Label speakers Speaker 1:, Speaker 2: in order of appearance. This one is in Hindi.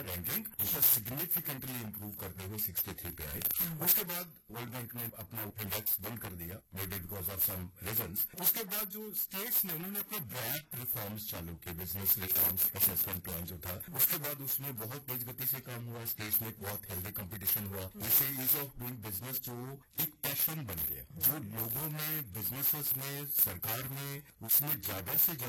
Speaker 1: रैंकिंग उसका सिग्निफिकेंटली इंप्रूव करते हुए 63 पे आए। उसके बाद वर्ल्ड बैंक ने अपना इंडेक्स बंद कर दिया, may be because of some reasons. उसके बाद जो स्टेट्स ने उन्होंने अपने ब्रैक रिफॉर्म्स चालू किए, बिजनेस रिफॉर्म्स असेसमेंट प्लान जो था, उसके बाद उसमें बहुत तेज गति से काम हुआ। स्टेट्स में बहुत हेल्दी कंपटीशन हुआ, इससे ईज ऑफ डूइंग बिजनेस जो एक पैशन बन गया, जो लोगों में, बिजनेसेस में, सरकार में, उसमें ज्यादा से ज्यादा